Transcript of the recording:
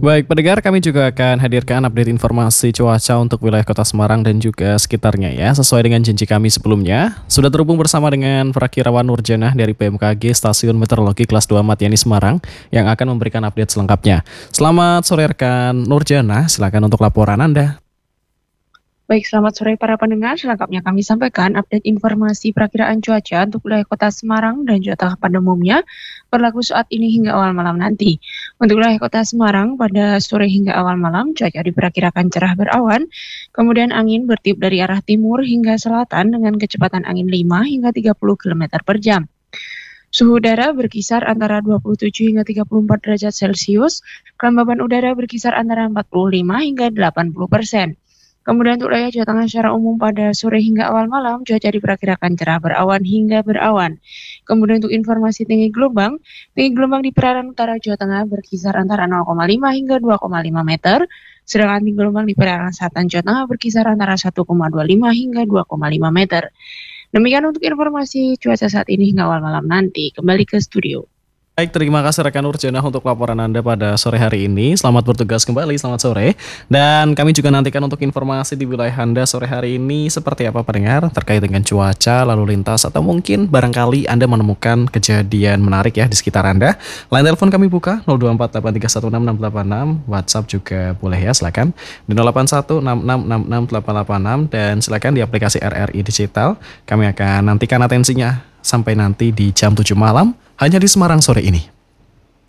Baik, pendengar kami juga akan hadirkan update informasi cuaca untuk wilayah Kota Semarang dan juga sekitarnya ya, sesuai dengan janji kami sebelumnya. Sudah terhubung bersama dengan Prakirawan Nurjanah dari BMKG Stasiun Meteorologi Kelas 2 Matiani Semarang yang akan memberikan update selengkapnya. Selamat sore rekan Nurjanah, silakan untuk laporan Anda. Baik, selamat sore para pendengar. Selengkapnya kami sampaikan update informasi perakiraan cuaca untuk wilayah Kota Semarang dan Jawa Tengah pada umumnya berlaku saat ini hingga awal malam nanti. Untuk wilayah Kota Semarang pada sore hingga awal malam cuaca diperkirakan cerah berawan, kemudian angin bertiup dari arah timur hingga selatan dengan kecepatan angin 5 hingga 30 km per jam. Suhu udara berkisar antara 27 hingga 34 derajat Celcius, kelembaban udara berkisar antara 45 hingga 80%. Kemudian untuk wilayah Jawa Tengah secara umum pada sore hingga awal malam, cuaca diperkirakan cerah berawan hingga berawan. Kemudian untuk informasi tinggi gelombang di perairan utara Jawa Tengah berkisar antara 0,5 hingga 2,5 meter, sedangkan tinggi gelombang di perairan selatan Jawa Tengah berkisar antara 1,25 hingga 2,5 meter. Demikian untuk informasi cuaca saat ini hingga awal malam nanti. Kembali ke studio. Baik, terima kasih rekan Nurjanah untuk laporan Anda pada sore hari ini. Selamat bertugas kembali, selamat sore. Dan kami juga nantikan untuk informasi di wilayah Anda sore hari ini seperti apa pendengar terkait dengan cuaca, lalu lintas, atau mungkin barangkali Anda menemukan kejadian menarik ya di sekitar Anda. Line telepon kami buka 0248316686, WhatsApp juga boleh ya, silakan di 0816666886 dan silakan di aplikasi RRI Digital. Kami akan nantikan atensinya sampai nanti di jam 7 malam hanya di Semarang sore ini.